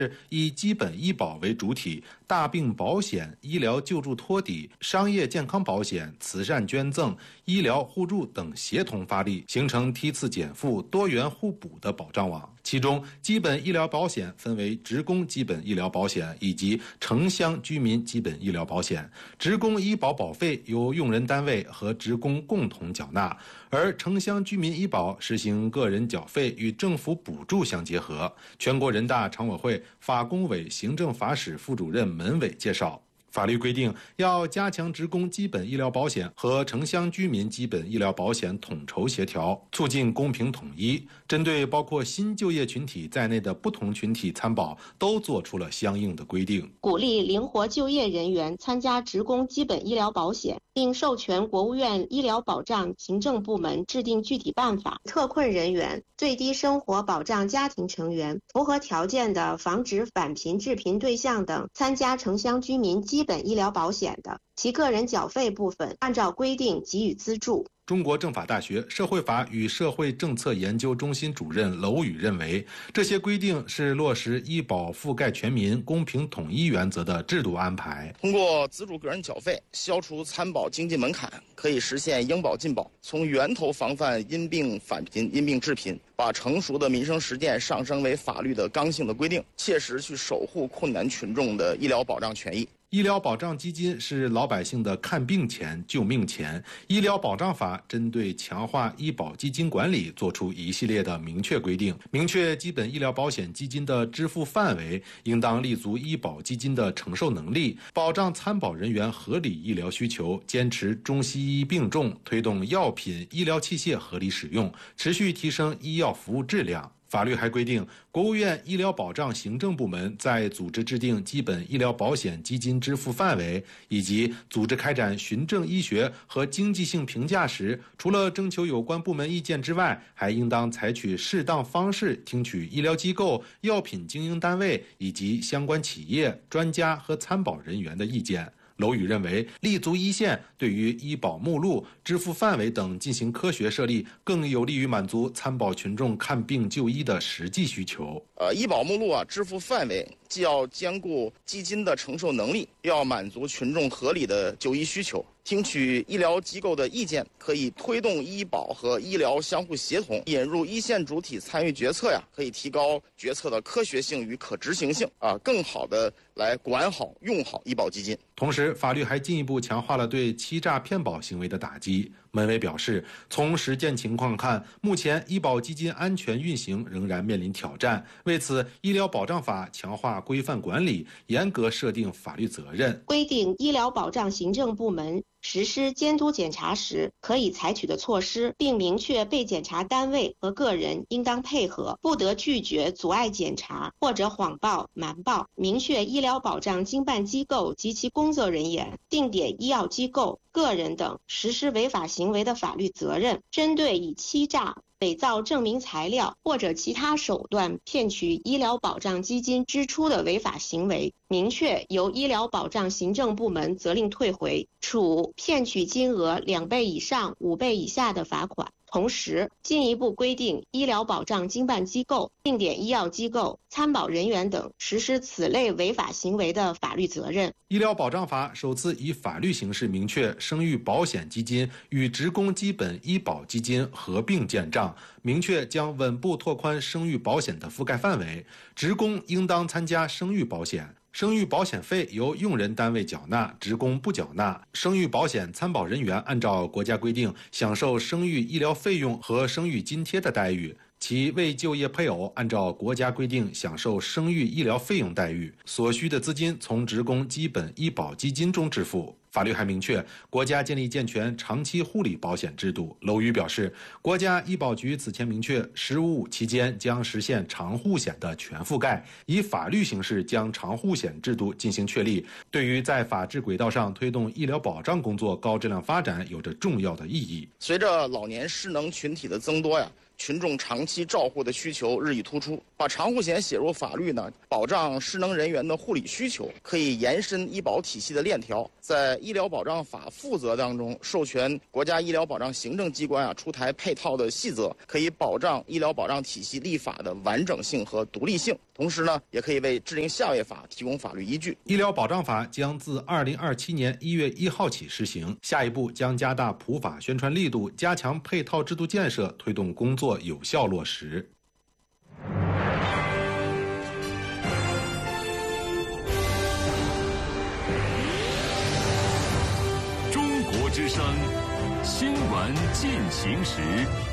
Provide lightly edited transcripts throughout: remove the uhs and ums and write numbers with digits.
以基本医保为主体，大病保险、医疗救助托底、商业健康保险、慈善捐赠、医疗互助等协同发力，形成梯次减负、多元互补的保障网。其中，基本医疗保险分为职工基本医疗保险以及城乡居民基本医疗保险。职工医保保费由用人单位和职工共同缴纳，而城乡居民医保实行个人缴费与政府补助相结合。全国人大常委会法工委行政法室副主任门伟介绍，法律规定要加强职工基本医疗保险和城乡居民基本医疗保险统筹协调，促进公平统一。针对包括新就业群体在内的不同群体参保，都做出了相应的规定。 鼓励灵活就业人员参加职工基本医疗保险，并授权国务院医疗保障行政部门制定具体办法。特困人员、最低生活保障家庭成员、符合条件的防止返贫致贫对象等参加城乡居民基本医疗保险的，其个人缴费部分按照规定给予资助。 中国政法大学社会法与社会政策研究中心主任娄宇认为，这些规定是落实医保覆盖全民、公平统一原则的制度安排。 通过资助个人缴费，消除参保经济门槛，可以实现应保尽保，从源头防范因病返贫、因病致贫，把成熟的民生实践上升为法律的刚性的规定，切实去守护困难群众的医疗保障权益。 医疗保障基金是老百姓的看病钱、救命钱。医疗保障法针对强化医保基金管理作出一系列的明确规定，明确基本医疗保险基金的支付范围，应当立足医保基金的承受能力，保障参保人员合理医疗需求，坚持中西医并重，推动药品、医疗器械合理使用，持续提升医药服务质量。法律还规定，国务院医疗保障行政部门在组织制定基本医疗保险基金支付范围以及组织开展循证医学和经济性评价时，除了征求有关部门意见之外，还应当采取适当方式听取医疗机构、药品经营单位以及相关企业、专家和参保人员的意见。娄宇认为，立足一线，对于医保目录、支付范围等进行科学设立，更有利于满足参保群众看病就医的实际需求。 医保目录支付范围既要兼顾基金的承受能力，又要满足群众合理的就医需求。听取医疗机构的意见，可以推动医保和医疗相互协同，引入一线主体参与决策可以提高决策的科学性与可执行性更好的来管好用好医保基金。 同时，法律还进一步强化了对欺诈骗保行为的打击。门伟表示，从实践情况看，目前医保基金安全运行仍然面临挑战。为此，医疗保障法强化规范管理，严格设定法律责任， 规定医疗保障行政部门实施监督检查时可以采取的措施，并明确被检查单位和个人应当配合，不得拒绝、阻碍检查或者谎报、瞒报。明确医疗保障经办机构及其工作人员、定点医药机构、个人等实施违法行为的法律责任。针对以欺诈、伪造证明材料或者其他手段骗取医疗保障基金支出的违法行为，明确由医疗保障行政部门责令退回，处骗取金额2倍以上5倍以下的罚款。同时，进一步规定医疗保障经办机构、定点医药机构、参保人员等实施此类违法行为的法律责任。 医疗保障法首次以法律形式明确生育保险基金与职工基本医保基金合并建账，明确将稳步拓宽生育保险的覆盖范围，职工应当参加生育保险。生育保险费由用人单位缴纳，职工不缴纳。生育保险参保人员按照国家规定享受生育医疗费用和生育津贴的待遇，其未就业配偶按照国家规定享受生育医疗费用待遇，所需的资金从职工基本医保基金中支付。法律还明确，国家建立健全长期护理保险制度。娄宇表示，国家医保局此前明确，“15+5”期间将实现长护险的全覆盖，以法律形式将长护险制度进行确立，对于在法治轨道上推动医疗保障工作高质量发展有着重要的意义。 随着老年失能群体的增多群众长期照护的需求日益突出。把长护险写入法律呢，保障失能人员的护理需求，可以延伸医保体系的链条。在医疗保障法负责当中，授权国家医疗保障行政机关出台配套的细则，可以保障医疗保障体系立法的完整性和独立性。同时呢，也可以为制定下位法提供法律依据。 医疗保障法将自2027年1月1号起施行，下一步将加大普法宣传力度，加强配套制度建设，推动工作有效落实。 中国之声新闻进行时。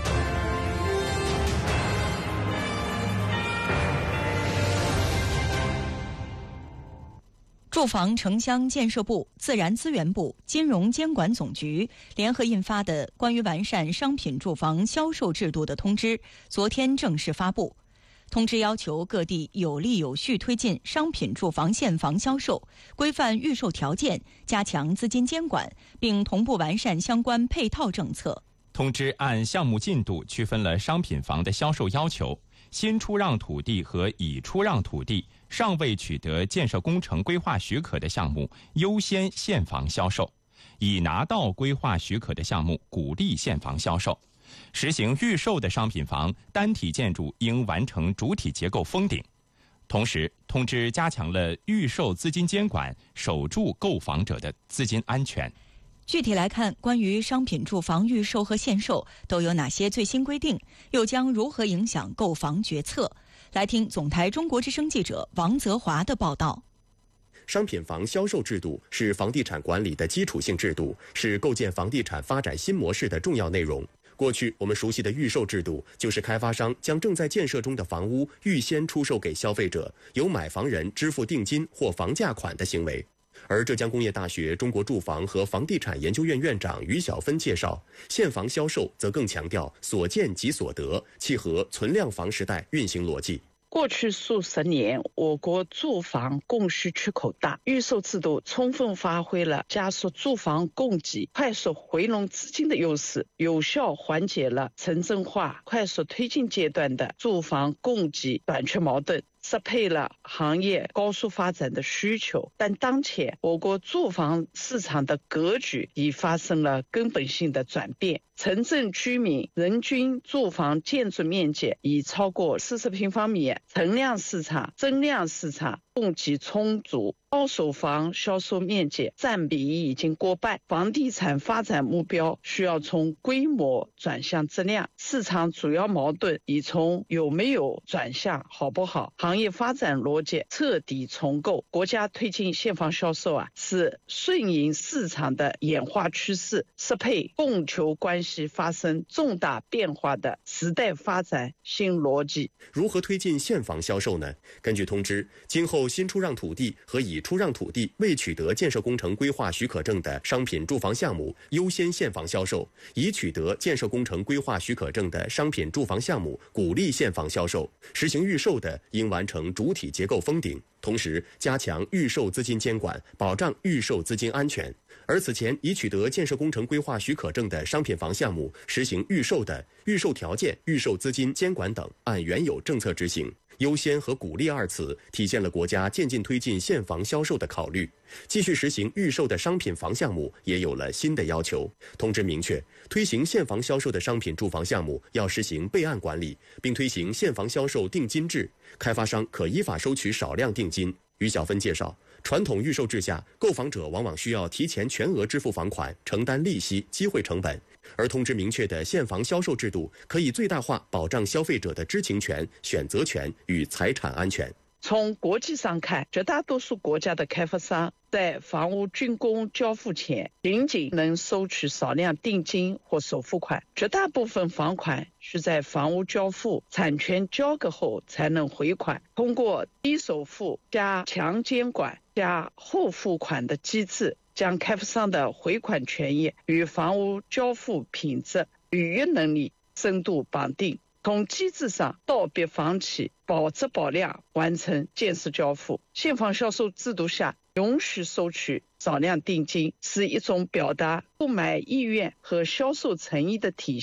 住房城乡建设部、自然资源部、金融监管总局联合印发的关于完善商品住房销售制度的通知，昨天正式发布。通知要求各地有力有序推进商品住房现房销售，规范预售条件，加强资金监管，并同步完善相关配套政策。 通知按项目进度区分了商品房的销售要求，新出让土地和已出让土地尚未取得建设工程规划许可的项目优先现房销售，已拿到规划许可的项目鼓励现房销售。实行预售的商品房单体建筑应完成主体结构封顶。同时，通知加强了预售资金监管，守住购房者的资金安全。 具体来看，关于商品住房预售和限售都有哪些最新规定，又将如何影响购房决策？来听总台中国之声记者王泽华的报道。 商品房销售制度是房地产管理的基础性制度，是构建房地产发展新模式的重要内容。过去我们熟悉的预售制度，就是开发商将正在建设中的房屋预先出售给消费者，由买房人支付定金或房价款的行为。而浙江工业大学中国住房和房地产研究院院长于小芬介绍，现房销售则更强调所见即所得，契合存量房时代运行逻辑。 过去数十年，我国住房供需缺口大，预售制度充分发挥了加速住房供给、快速回笼资金的优势，有效缓解了城镇化快速推进阶段的住房供给短缺矛盾，适配了行业高速发展的需求。但当前我国住房市场的格局已发生了根本性的转变，城镇居民人均住房建筑面积已超过40平方米，存量市场、增量市场供给充足，二手房销售面积占比已经过半。房地产发展目标需要从规模转向质量，市场主要矛盾已从有没有转向好不好，行业发展逻辑彻底重构。国家推进现房销售是顺应市场的演化趋势，适配供求关系发生重大变化的时代发展新逻辑。 如何推进现房销售呢？根据通知，今后新出让土地和已出让土地未取得建设工程规划许可证的商品住房项目优先现房销售，已取得建设工程规划许可证的商品住房项目鼓励现房销售，实行预售的应完成主体结构封顶，同时加强预售资金监管，保障预售资金安全。而此前已取得建设工程规划许可证的商品房项目实行预售的，预售条件、预售资金监管等按原有政策执行。优先和鼓励二词体现了国家渐进推进现房销售的考虑。继续实行预售的商品房项目也有了新的要求。通知明确，推行现房销售的商品住房项目要实行备案管理，并推行现房销售定金制，开发商可依法收取少量定金。于小芬介绍，传统预售制下，购房者往往需要提前全额支付房款，承担利息、机会成本。而通知明确的现房销售制度，可以最大化保障消费者的知情权、选择权与财产安全。 从国际上看，绝大多数国家的开发商在房屋竣工交付前，仅仅能收取少量定金或首付款，绝大部分房款需在房屋交付、产权交割后才能回款。通过低首付加强监管加后付款的机制，将开发商的回款权益与房屋交付品质、履约能力深度绑定。从机制上道别房企保质保量完成建设交付。现房销售制度下允许收取少量定金，是一种表达购买意愿和销售诚意的体现，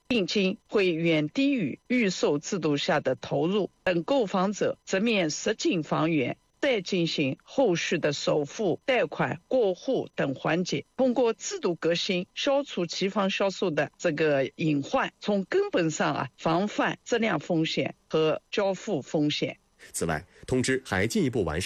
定金会远低于预售制度下的投入，等购房者则免实景房源，再进行后续的首付、贷款、过户等环节，通过制度革新，消除期房销售的这个隐患，从根本上防范质量风险和交付风险。 此外，通知还进一步完善